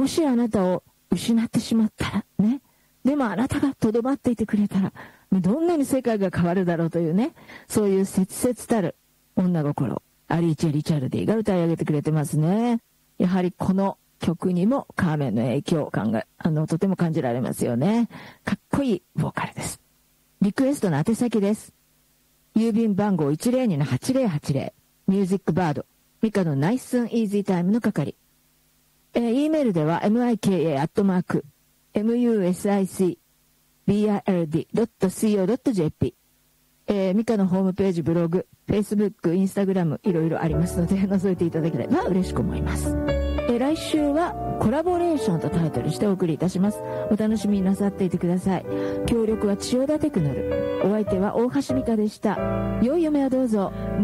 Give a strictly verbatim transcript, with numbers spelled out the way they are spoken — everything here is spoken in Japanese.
もしあなたを失ってしまったらね、でもあなたがとどまっていてくれたら、どんなに世界が変わるだろうというね、そういう切々たる女心、アリーチェ・リチャルディが歌い上げてくれてますね。やはりこの曲にもカーメンの影響を考え、あの、とても感じられますよね。かっこいいボーカルです。リクエストの宛先です。郵便番号 いちまるにのはちまるはちまる、ミュージックバード、ミカのナイスンイージータイムの係。えー、E メールでは ミカ アットマーク ミューシックバード ドット シーオー ドット ジェーピー、えー、ミカのホームページ、ブログ、Facebook、Instagram、いろいろありますので、覗いていただければ嬉しく思います。えー、来週はコラボレーションとタイトルしてお送りいたします。お楽しみになさっていてください。協力は千代田テクノル。お相手は大橋美香でした。良い夢をどうぞ。